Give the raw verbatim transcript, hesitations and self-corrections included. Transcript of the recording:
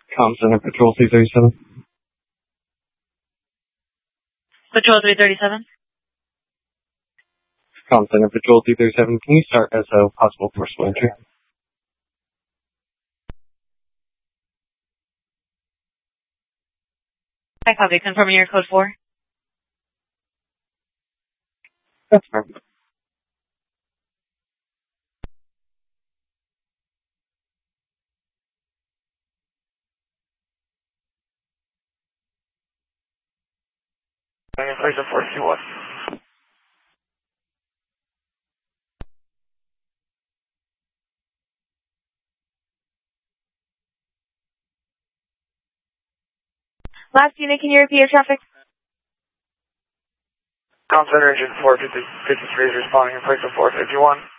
Com Center, Patrol three thirty-seven. Patrol three thirty-seven. Com Center, Patrol three thirty-seven. Can you start as a possible forceful entry? I copy. Confirming your code four. That's perfect. In place of four two one. Last unit, can you repeat your traffic? Com Center engine four fifty-three is responding in place of four fifty-one.